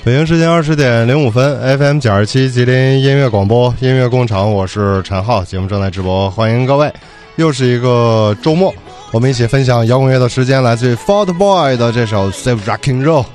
北京时间20:05 FM 927吉林音乐广播音乐工厂，我是陈浩，节目正在直播，欢迎各位。又是一个周末，我们一起分享摇滚乐的时间，来自于 Fault Boy 的这首 Save Rock and Roll。